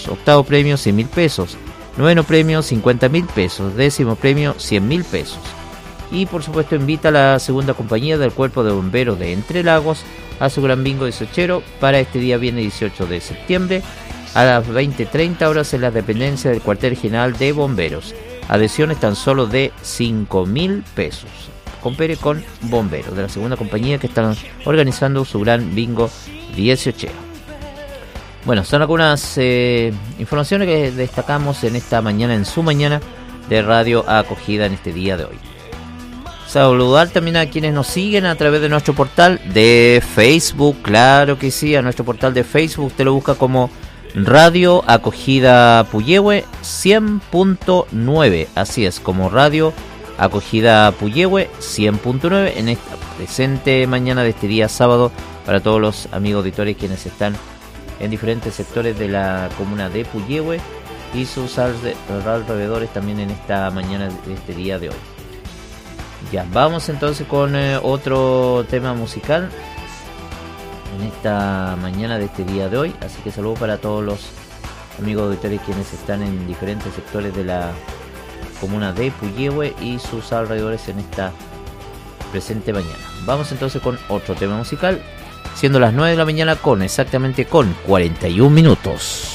pesos. Octavo premio, 100.000 pesos. Noveno premio, 50.000 pesos. Décimo premio, 100.000 pesos. Y por supuesto invita a la segunda compañía del Cuerpo de Bomberos de Entre Lagos a su gran bingo 18 para este día viernes 18 de septiembre a las 20:30 horas en la dependencia del Cuartel General de Bomberos. Adhesiones tan solo de 5.000 pesos. Compere con Bomberos de la segunda compañía que están organizando su gran bingo 18. Bueno, son algunas informaciones que destacamos en esta mañana, en su mañana de Radio Acogida en este día de hoy. Saludar también a quienes nos siguen a través de nuestro portal de Facebook, claro que sí, a nuestro portal de Facebook, usted lo busca como Radio Acogida Puyehue 100.9, así es, como Radio Acogida Puyehue 100.9 en esta presente mañana de este día sábado para todos los amigos auditores quienes están en diferentes sectores de la comuna de Puyehue y sus alrededores también en esta mañana de este día de hoy. Ya, vamos entonces con otro tema musical en esta mañana de este día de hoy. Así que saludos para todos los amigos auditores quienes están en diferentes sectores de la comuna de Puyehue y sus alrededores en esta presente mañana. Vamos entonces con otro tema musical, siendo las 9 de la mañana con 41 minutos.